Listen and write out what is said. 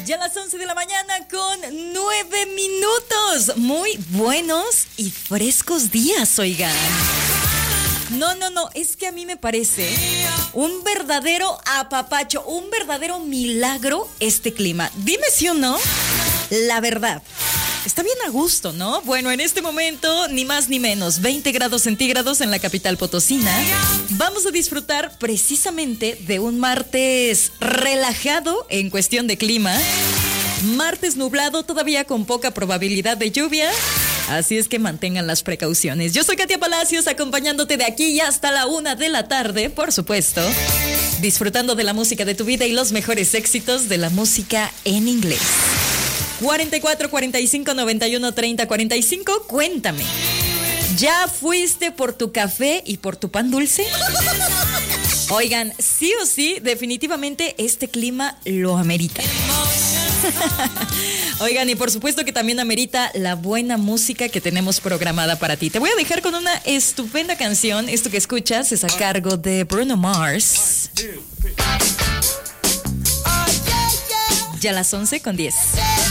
Ya a las 11 de la mañana con 9 minutos. Muy buenos y frescos días, oigan. No, es que a mí me parece un verdadero apapacho, un verdadero milagro este clima. Dime sí o no, la verdad. Está bien a gusto, ¿no? Bueno, en este momento, ni más ni menos, 20 grados centígrados en la capital potosina. Vamos a disfrutar precisamente de un martes relajado en cuestión de clima. Martes nublado, todavía con poca probabilidad de lluvia. Así es que mantengan las precauciones. Yo soy Katia Palacios, acompañándote de aquí y hasta la 1 de la tarde, por supuesto. Disfrutando de la música de tu vida y los mejores éxitos de la música en inglés. 44 45 91 30 45. Cuéntame, ¿ya fuiste por tu café y por tu pan dulce? Oigan, sí o sí, definitivamente este clima lo amerita. Oigan, y por supuesto que también amerita la buena música que tenemos programada para ti. Te voy a dejar con una estupenda canción. Esto que escuchas es a cargo de Bruno Mars. Ya a las 11:10.